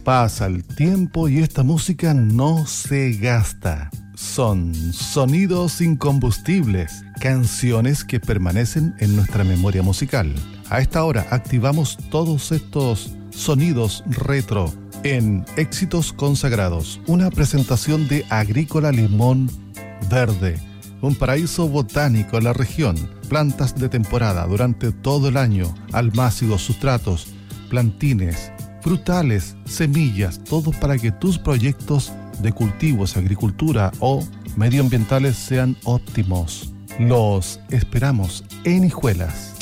Pasa el tiempo y esta música no se gasta. Son sonidos incombustibles, canciones que permanecen en nuestra memoria musical. A esta hora activamos todos estos sonidos retro en Éxitos Consagrados, una presentación de Agrícola Limón Verde, un paraíso botánico en la región, plantas de temporada durante todo el año, almácigos, sustratos, plantines, frutales, semillas, todo para que tus proyectos de cultivos, agricultura o medioambientales sean óptimos. Los esperamos en Hijuelas.